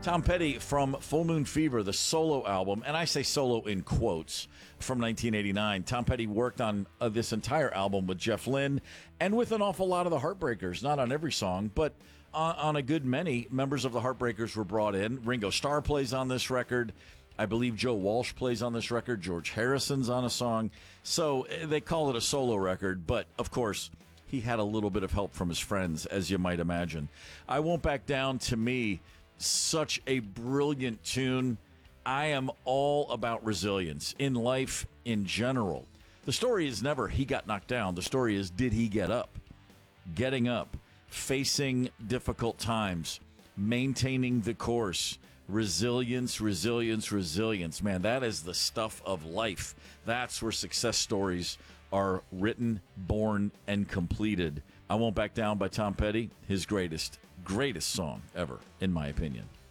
Tom Petty from Full Moon Fever, the solo album, and I say solo in quotes, from 1989. Tom Petty worked on this entire album with Jeff Lynne and with an awful lot of the Heartbreakers, not on every song, but on a good many members of the Heartbreakers were brought in. Ringo Starr plays on this record. I believe Joe Walsh plays on this record. George Harrison's on a song. So they call it a solo record, but of course, he had a little bit of help from his friends, as you might imagine. I Won't Back Down, to me, such a brilliant tune. I am all about resilience in life in general. The story is never he got knocked down. The story is, did he get up? Getting up, facing difficult times, maintaining the course, resilience, resilience, resilience. Man, that is the stuff of life. That's where success stories are written, born, and completed. I Won't Back Down by Tom Petty, his greatest song ever, in my opinion.